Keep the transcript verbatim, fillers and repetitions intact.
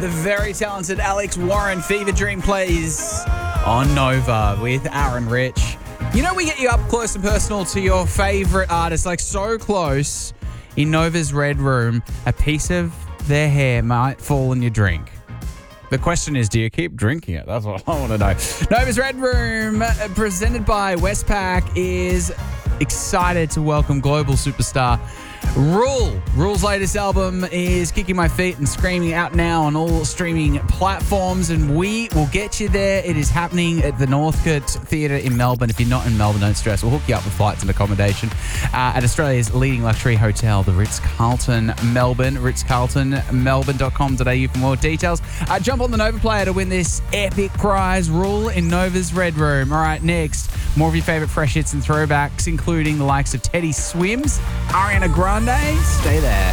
the very talented Alex Warren. Fever Dream plays on Nova with Aaron Rich. You know, we get you up close and personal to your favorite artists, like so close. In Nova's Red Room, a piece of their hair might fall in your drink. The question is, do you keep drinking it? That's what I want to know. Nova's Red Room, uh, presented by Westpac, is excited to welcome global superstar Rule. Rule's latest album is Kicking My Feet and Screaming, out now on all streaming platforms, and we will get you there. It is happening at the Northcote Theatre in Melbourne. If you're not in Melbourne, don't stress. We'll hook you up with flights and accommodation uh, at Australia's leading luxury hotel, the Ritz-Carlton Melbourne, ritz carlton melbourne dot com dot a u for more details. Uh, jump on the Nova player to win this epic prize. Rule in Nova's Red Room. All right, next, more of your favourite fresh hits and throwbacks, including the likes of Teddy Swims, Ariana Grande. Stay there.